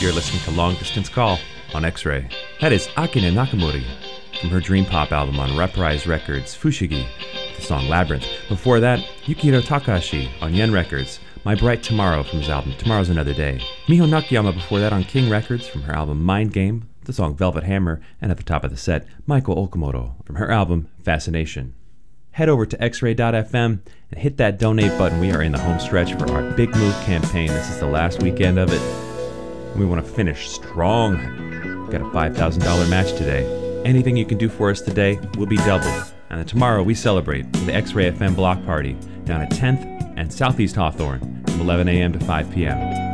You're listening to Long Distance Call on X-Ray. That is Akane Nakamori from her Dream Pop album on Reprise Records, Fushigi, the song Labyrinth. Before that, Yukihiro Takahashi on Yen Records, My Bright Tomorrow from his album Tomorrow's Another Day. Miho Nakayama before that on King Records from her album Mind Game, the song Velvet Hammer, and at the top of the set, Maiko Okamoto from her album Fascination. Head over to xray.fm and hit that donate button. We are in the home stretch for our Big Move campaign. This is the last weekend of it. We want to finish strong. We've got a $5,000 match today. Anything you can do for us today will be doubled. And then tomorrow we celebrate the X-Ray FM block party down at 10th and Southeast Hawthorne from 11 a.m. to 5 p.m.